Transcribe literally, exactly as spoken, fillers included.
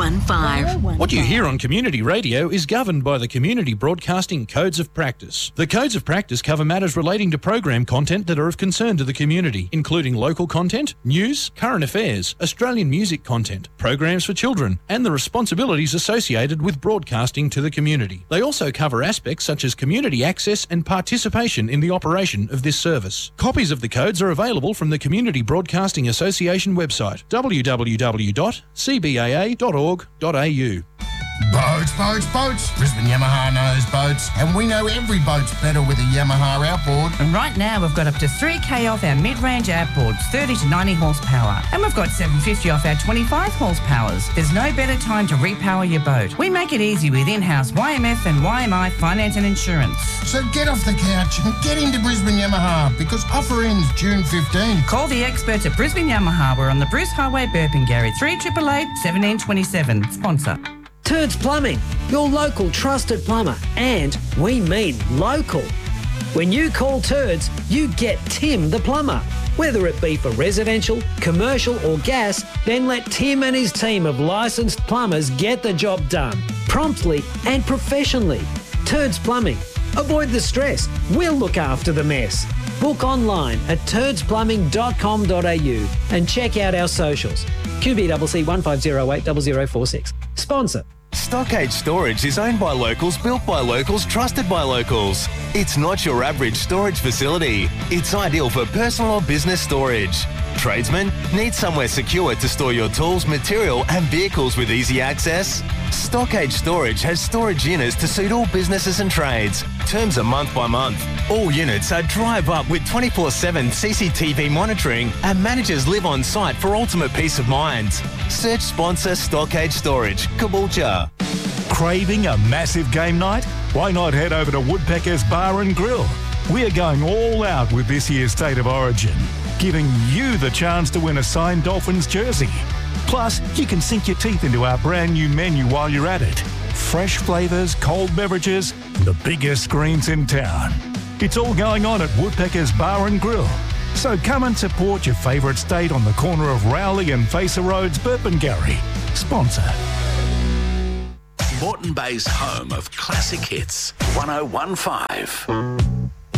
one five. What you hear on community radio is governed by the Community Broadcasting Codes of Practice. The Codes of Practice cover matters relating to program content that are of concern to the community, including local content, news, current affairs, Australian music content, programs for children, and the responsibilities associated with broadcasting to the community. They also cover aspects such as community access and participation in the operation of this service. Copies of the codes are available from the Community Broadcasting Association website, w w w dot c b a a dot org dot a u. Boats, boats, boats. Brisbane Yamaha knows boats, and we know every boat's better with a Yamaha outboard. And right now we've got up to three K off our mid-range outboards, thirty to ninety horsepower. And we've got seven hundred fifty off our twenty-five horsepowers. There's no better time to repower your boat. We make it easy with in-house Y M F and Y M I finance and insurance. So get off the couch and get into Brisbane Yamaha, because offer ends June fifteenth. Call the experts at Brisbane Yamaha. We're on the Bruce Highway, Burpengary, three eight eight eight, one seven two seven. Sponsor. Turds Plumbing, your local trusted plumber, and we mean local. When you call Turds, you get Tim the plumber. Whether it be for residential, commercial or gas, then let Tim and his team of licensed plumbers get the job done, promptly and professionally. Turds Plumbing. Avoid the stress. We'll look after the mess. Book online at turds plumbing dot com dot a u and check out our socials. Q B C C one five zero eight zero zero four six. Sponsor. Stockade Storage is owned by locals, built by locals, trusted by locals. It's not your average storage facility. It's ideal for personal or business storage. Tradesmen, need somewhere secure to store your tools, material and vehicles with easy access? Stockade Storage has storage units to suit all businesses and trades. Terms are month by month. All units are drive up with twenty-four seven C C T V monitoring, and managers live on site for ultimate peace of mind. Search sponsor Stockade Storage, Caboolture. Craving a massive game night? Why not head over to Woodpecker's Bar and Grill? We are going all out with this year's State of Origin, giving you the chance to win a signed Dolphins jersey. Plus, you can sink your teeth into our brand new menu while you're at it. Fresh flavours, cold beverages, the biggest screens in town. It's all going on at Woodpecker's Bar and Grill. So come and support your favourite state on the corner of Rowley and Facer Roads, Burpengary. Sponsor. Moreton Bay's home of classic hits, one oh one five.